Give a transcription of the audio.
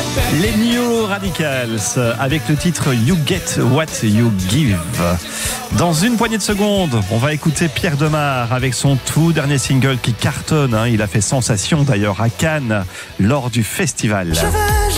Les New Radicals avec le titre You Get What You Give. Dans une poignée de secondes, on va écouter Pierre Demar avec son tout dernier single qui cartonne. Il a fait sensation d'ailleurs à Cannes lors du festival.